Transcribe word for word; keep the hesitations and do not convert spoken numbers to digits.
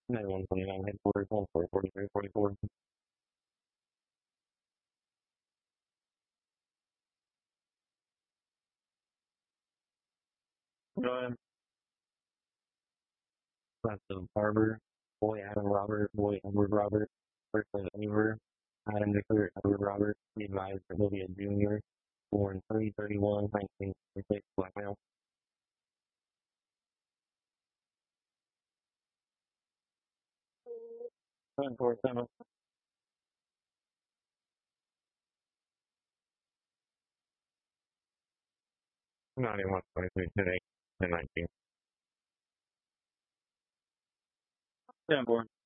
ninety-one twenty-nine headquarters, one four forty-three forty-four. Go ahead. Class of Barber, Boy Adam Robert, Boy Edward Robert, Person Aver, Adam Nicker, Edward Robert, be advised that he'll be a junior, born three thirty-one nineteen sixty-six, black male. One four seven, ninety-one twenty-three today, and nineteen. ten four.